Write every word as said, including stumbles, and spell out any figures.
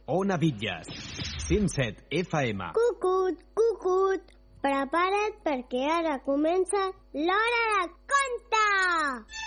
Ona Bitlles, cent set F M. Cucut, cucut, prepara't perquè ara comença l'Hora de Conte!